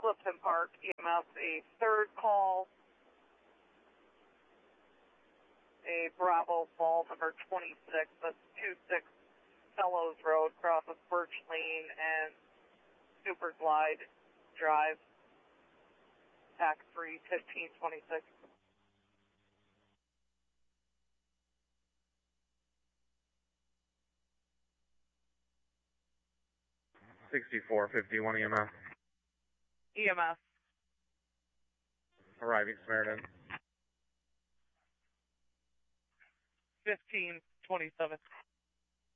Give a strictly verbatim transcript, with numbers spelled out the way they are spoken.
Clifton Park, E M S, a third call, a Bravo Fall number twenty-six, that's two six Fellows Road, crosses Birch Lane and Super Glide Drive, T A C three fifteen twenty-six. sixty-four fifty-one E M S. E M S. Arriving Samaritan. fifteen twenty-seven.